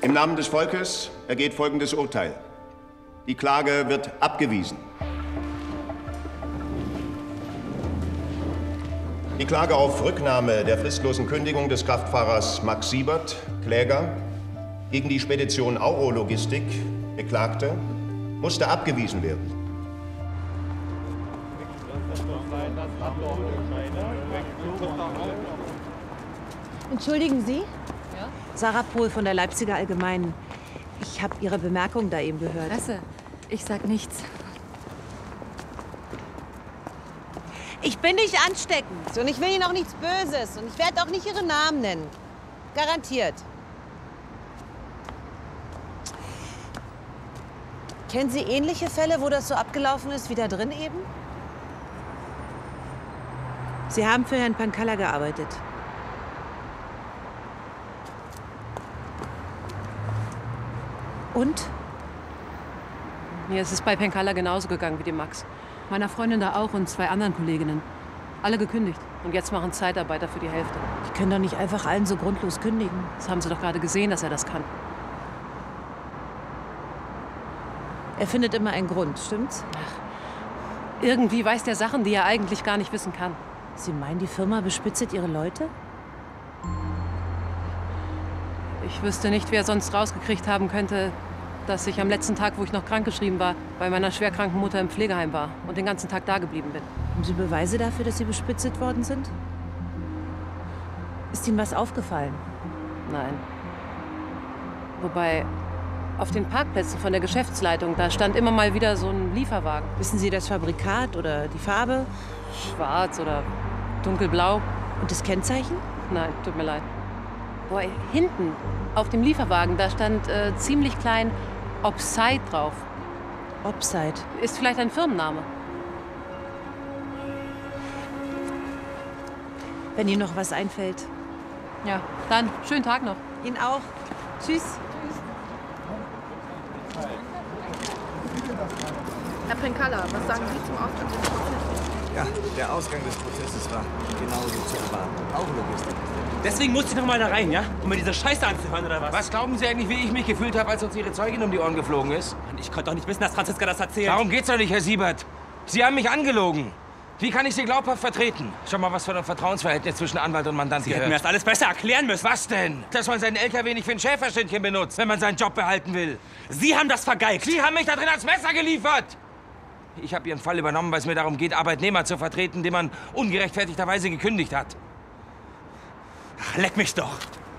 Im Namen des Volkes ergeht folgendes Urteil. Die Klage wird abgewiesen. Die Klage auf Rücknahme der fristlosen Kündigung des Kraftfahrers Max Siebert, Kläger, gegen die Spedition Auro Logistik, Beklagte, musste abgewiesen werden. Entschuldigen Sie? Ja? Sarah Pohl von der Leipziger Allgemeinen. Ich habe Ihre Bemerkung da eben gehört. Presse. Ich sag nichts. Ich bin nicht ansteckend und ich will Ihnen auch nichts Böses und ich werde auch nicht Ihren Namen nennen. Garantiert. Kennen Sie ähnliche Fälle, wo das so abgelaufen ist wie da drin eben? Sie haben für Herrn Pankalla gearbeitet. Und? Mir ist es bei Pankalla genauso gegangen wie dem Max. Meiner Freundin da auch und 2 anderen Kolleginnen. Alle gekündigt. Und jetzt machen Zeitarbeiter für die Hälfte. Die können doch nicht einfach allen so grundlos kündigen. Das haben Sie doch gerade gesehen, dass er das kann. Er findet immer einen Grund, stimmt's? Ach, irgendwie weiß der Sachen, die er eigentlich gar nicht wissen kann. Sie meinen, die Firma bespitzelt ihre Leute? Ich wüsste nicht, wer sonst rausgekriegt haben könnte, dass ich am letzten Tag, wo ich noch krankgeschrieben war, bei meiner schwerkranken Mutter im Pflegeheim war und den ganzen Tag da geblieben bin. Haben Sie Beweise dafür, dass Sie bespitzelt worden sind? Ist Ihnen was aufgefallen? Nein. Wobei, auf den Parkplätzen von der Geschäftsleitung, da stand immer mal wieder so ein Lieferwagen. Wissen Sie das Fabrikat oder die Farbe? Schwarz oder dunkelblau. Und das Kennzeichen? Nein, tut mir leid. Boah, hinten auf dem Lieferwagen, da stand ziemlich klein Opside drauf. Opside? Ist vielleicht ein Firmenname. Wenn Ihnen noch was einfällt. Ja, dann schönen Tag noch. Ihnen auch. Tschüss. Herr Pankalla, was sagen Sie zum Ausgang des Prozesses? Ja, der Ausgang des Prozesses war genauso zu erwarten. Auch Logistik. Deswegen musste ich noch mal da rein, ja? Um mir diese Scheiße anzuhören, oder was? Was glauben Sie eigentlich, wie ich mich gefühlt habe, als uns Ihre Zeugin um die Ohren geflogen ist? Mann, ich konnte doch nicht wissen, dass Franziska das erzählt. Darum geht's doch nicht, Herr Siebert. Sie haben mich angelogen. Wie kann ich Sie glaubhaft vertreten? Schau mal, was für ein Vertrauensverhältnis zwischen Anwalt und Mandant Sie gehört. hätten mir das alles besser erklären müssen. Was denn? Dass man seinen LKW nicht für ein Schäferstündchen benutzt, wenn man seinen Job behalten will. Sie haben das vergeigt. Sie haben mich da drin als Messer geliefert. Ich habe Ihren Fall übernommen, weil es mir darum geht, Arbeitnehmer zu vertreten, die man ungerechtfertigterweise gekündigt hat. Ach, leck mich doch.